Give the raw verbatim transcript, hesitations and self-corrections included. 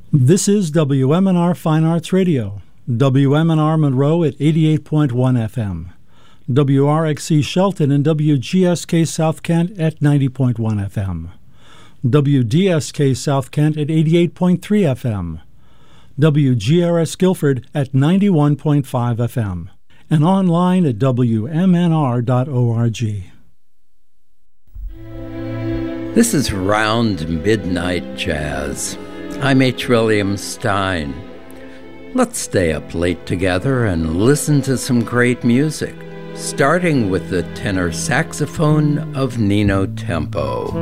This is W M N R Fine Arts Radio, W M N R Monroe at eighty-eight point one F M, W R X C Shelton and W G S K South Kent at ninety point one F M, W D S K South Kent at eighty-eight point three F M, W G R S Guilford at ninety-one point five F M, and online at W M N R dot org. This is Round Midnight Jazz. I'm H. William Stein. Let's stay up late together and listen to some great music, starting with the tenor saxophone of Nino Tempo.